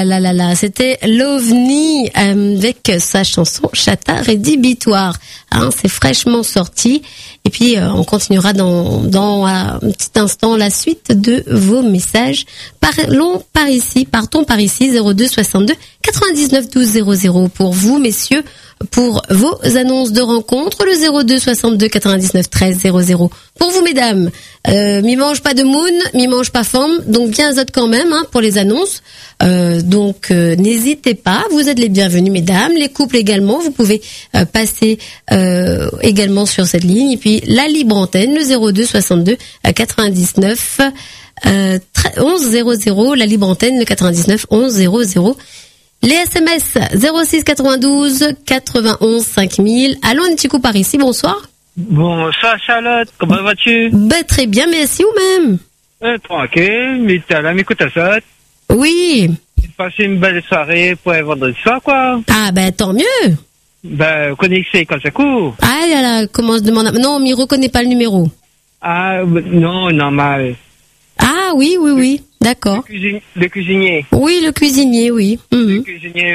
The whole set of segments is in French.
C'était l'OVNI avec sa chanson Chata rédhibitoire. C'est fraîchement sorti. Et puis on continuera dans un petit instant la suite de vos messages. Partons par ici 02 62 99 12 00 pour vous messieurs, pour vos annonces de rencontres, le 02 62 99 13 00 pour vous mesdames. M'y mange pas de moon, m'y mange pas femme, donc bien azote quand même pour les annonces. Donc n'hésitez pas, vous êtes les bienvenus mesdames, les couples également, vous pouvez passer également sur cette ligne. Et puis la libre antenne, le 02 62 99 11 00, la libre antenne, le 99 11 00. Les SMS 06 92 91 5000. Allô, un petit coup par ici, bonsoir. Bonsoir Charlotte, comment vas-tu? Très bien, merci ou même. Tranquille, mais t'as la m'écoute à ça. Oui. Passer une belle soirée pour un vendredi soir, quoi. Tant mieux. Connecté quand ça court. Comment je demande? Non, on m'y reconnaît pas le numéro. Non, normal. Oui, d'accord. Le cuisinier. Oui, le cuisinier, oui. Le cuisinier,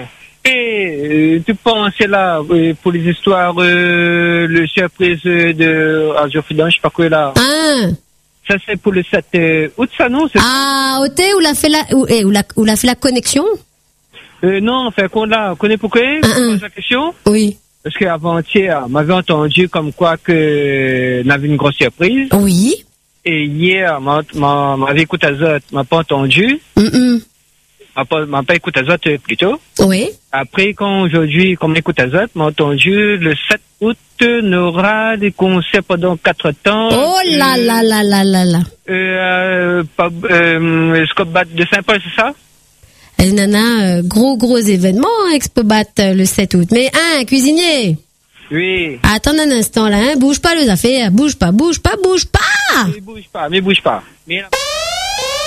tu penses là, pour les histoires, le surprise de Azurfidan, je sais pas quoi là. Ça c'est pour le 7 août, ça non? Au thé, où l'a fait la connexion? Non, on connaît pourquoi? La question? Oui. Parce qu'avant-hier, m'avait entendu comme quoi que on avait une grosse surprise. Oui. Et hier, m'avait écouté Azot, m'a pas entendu. M'a pas écouté Azot plutôt. Oui. Après, aujourd'hui, quand m'écoute Azot, m'a entendu le 7 août, on aura des concerts pendant 4 temps. Oh là. Scobat de Saint-Paul, c'est ça? Nana, gros événement, Expobat le 7 août. Mais cuisinier. Oui. Attends un instant là, bouge pas les affaires, bouge pas. Mais bouge pas. Mais